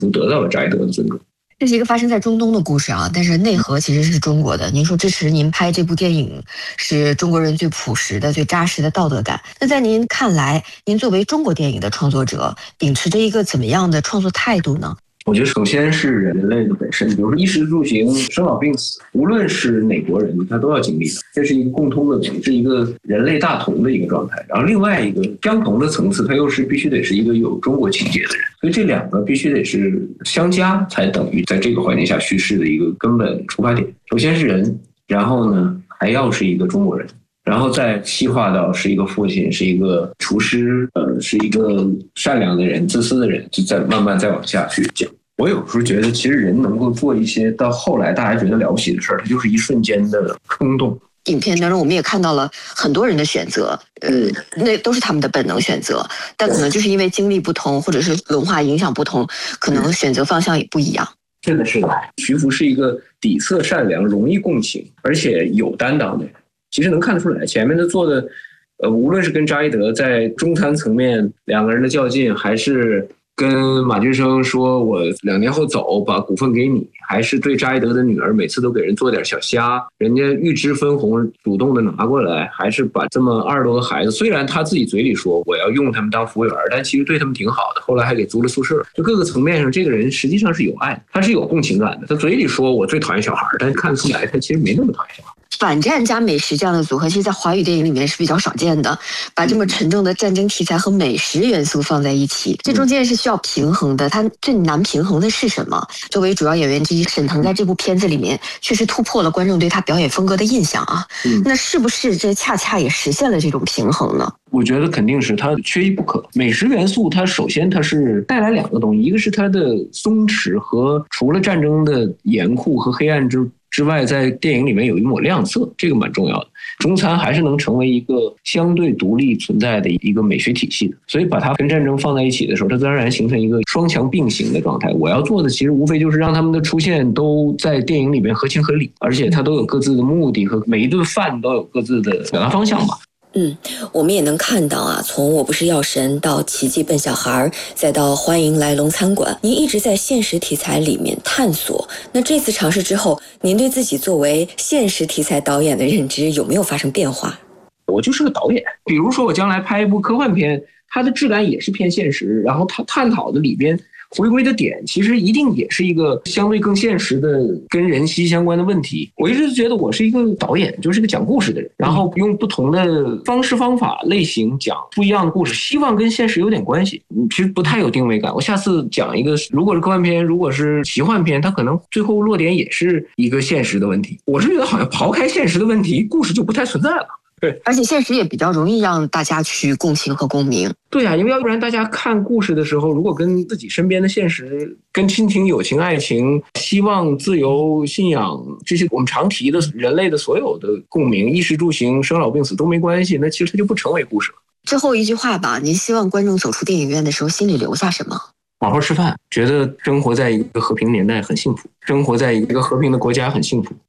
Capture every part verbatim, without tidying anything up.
得到了扎伊德的尊重。 这是一个发生在中东的故事啊，但是内核其实是中国的。您说支持您拍这部电影是中国人最朴实的、最扎实的道德感。那在您看来，您作为中国电影的创作者，秉持着一个怎么样的创作态度呢？ 我觉得首先是人类的本身，比如说衣食住行、生老病死，无论是哪国人，他都要经历的，这是一个共通的，是一个人类大同的一个状态。然后另外一个相同的层次，它又是必须得是一个有中国情节的人，所以这两个必须得是相加，才等于在这个环境下叙事的一个根本出发点。首先是人，然后呢还要是一个中国人。然后再细化到是一个父亲，是一个厨师，呃，是一个善良的人、自私的人，就再慢慢再往下去讲。我有时候觉得，其实人能够做一些到后来大家觉得了不起的事儿，它就是一瞬间的冲动。 影片当中我们也看到了很多人的选择，呃，那都是他们的本能选择，但可能就是因为经历不同，或者是文化影响不同，可能选择方向也不一样。 真的是的，徐福是一个底色善良、容易共情，而且有担当的人。其实能看得出来，前面的做的，呃，无论是跟扎伊德在中餐层面两个人的较劲，还是跟马俊生说我两年后走，把股份给你，还是对扎伊德的女儿每次都给人做点小虾，人家预知分红主动的拿过来，还是把这么二十多个孩子，虽然他自己嘴里说我要用他们当服务员，但其实对他们挺好的，后来还给租了宿舍。就各个层面上，这个人实际上是有爱的，他是有共情感的。他嘴里说我最讨厌小孩，但看出来他其实没那么讨厌小孩。 反战加美食这样的组合，其实在华语电影里面是比较少见的，把这么沉重的战争题材和美食元素放在一起，这中间是需要平衡的。它最难平衡的是什么？作为主要演员之一，沈腾在这部片子里面确实突破了观众对他表演风格的印象啊。嗯、那是不是这恰恰也实现了这种平衡呢？ 我觉得肯定是，它缺一不可。美食元素它首先它是带来两个东西，一个是它的松弛和除了战争的严酷和黑暗之之外，在电影里面有一抹亮色，这个蛮重要的。中餐还是能成为一个相对独立存在的一个美学体系的，所以把它跟战争放在一起的时候，它自然而然形成一个双强并行的状态。我要做的其实无非就是让他们的出现都在电影里面合情合理，而且它都有各自的目的和每一顿饭都有各自的表达方向吧。 嗯，我们也能看到啊，从我不是药神到奇迹笨小孩，再到欢迎来龙餐馆，您一直在现实题材里面探索。那这次尝试之后，您对自己作为现实题材导演的认知有没有发生变化？ 我就是个导演，比如说我将来拍一部科幻片，它的质感也是偏现实，然后它探讨的里边回归的点其实一定也是一个相对更现实的跟人息息相关的问题。我一直觉得我是一个导演，就是个讲故事的人，然后用不同的方式方法类型讲不一样的故事，希望跟现实有点关系。其实不太有定位感，我下次讲一个如果是科幻片，如果是奇幻片，它可能最后落点也是一个现实的问题。我是觉得好像刨开现实的问题，故事就不太存在了。对， 而且现实也比较容易让大家去共情和共鸣。 对啊，因为要不然大家看故事的时候，如果跟自己身边的现实、跟亲情、友情、爱情、希望、自由、信仰这些我们常提的人类的所有的共鸣，衣食住行、生老病死都没关系，那其实它就不成为故事了。 最后一句话吧，您希望观众走出电影院的时候心里留下什么？ 好好吃饭，觉得生活在一个和平年代很幸福，生活在一个和平的国家很幸福。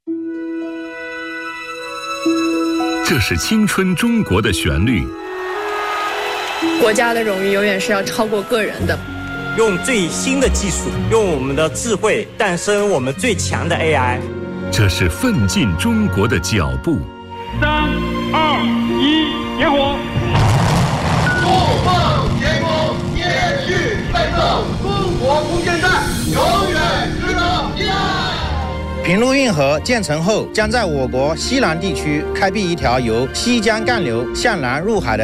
这是青春中国的旋律。 国家的荣誉永远是要超过个人的。 用最新的技术，用我们的智慧诞生我们最强的 A I。 这是奋进中国的脚步。 三二一，点火！ 不放天空，接续奋斗，中国空间站永远值得依赖。 平陆运河建成后，将在我国西南地区开辟一条由西江干流向南入海的